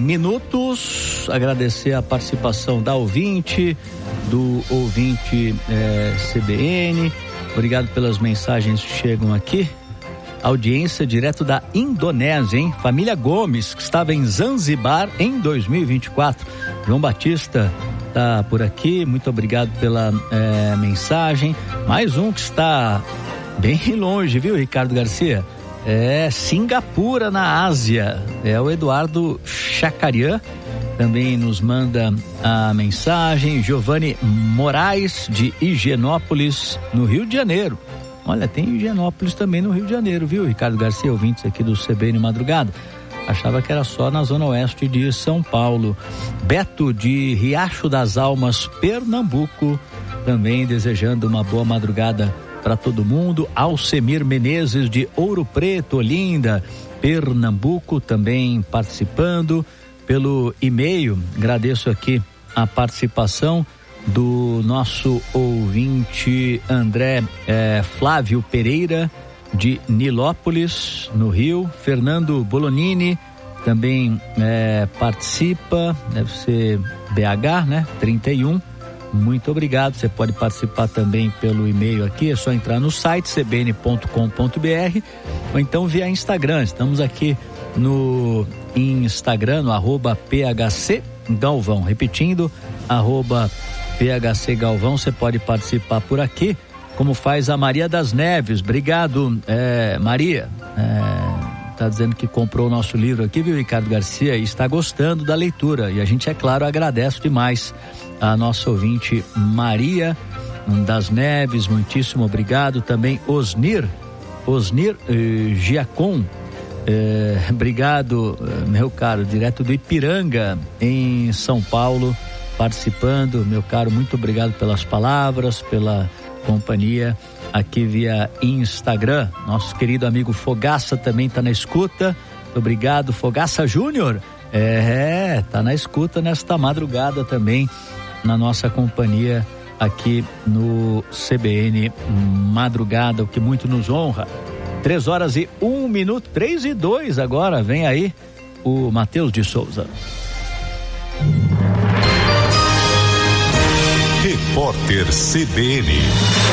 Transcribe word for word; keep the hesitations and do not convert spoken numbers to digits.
minutos. Agradecer a participação da ouvinte, do ouvinte é, C B N. Obrigado pelas mensagens que chegam aqui. Audiência direto da Indonésia, hein? Família Gomes, que estava em Zanzibar em dois mil e vinte e quatro. João Batista está por aqui, muito obrigado pela é, mensagem. Mais um que está bem longe, viu, Ricardo Garcia? É Singapura, na Ásia. É o Eduardo Chacarian, também nos manda a mensagem. Giovanni Moraes, de Higienópolis, no Rio de Janeiro. Olha, tem Higienópolis também no Rio de Janeiro, viu, Ricardo Garcia, ouvintes aqui do C B N Madrugada. Achava que era só na zona oeste de São Paulo. Beto, de Riacho das Almas, Pernambuco, também desejando uma boa madrugada para todo mundo. Alcemir Menezes, de Ouro Preto, Olinda, Pernambuco, também participando pelo e-mail. Agradeço aqui a participação do nosso ouvinte André eh, Flávio Pereira, de Nilópolis, no Rio. Fernando Bolonini também eh, participa, deve ser B H, né? trinta e um. Muito obrigado. Você pode participar também pelo e-mail aqui, é só entrar no site c b n ponto com ponto b r ou então via Instagram. Estamos aqui no Instagram, no arroba P H C Galvão. Repetindo, arroba P H C Galvão. Você pode participar por aqui, como faz a Maria das Neves. Obrigado, é, Maria. É, tá dizendo que comprou o nosso livro aqui, viu, Ricardo Garcia, e está gostando da leitura. E a gente, é claro, agradece demais a nossa ouvinte Maria das Neves. Muitíssimo obrigado. Também Osnir, Osnir eh, Giacom. Eh, obrigado, meu caro, direto do Ipiranga, em São Paulo, participando. Meu caro, muito obrigado pelas palavras, pela companhia aqui via Instagram. Nosso querido amigo Fogaça também está na escuta. Muito obrigado, Fogaça Júnior. É, tá na escuta nesta madrugada também, na nossa companhia aqui no C B N Madrugada, o que muito nos honra. Três horas e um minuto, três e dois agora. Vem aí o Matheus de Souza. Repórter C B N.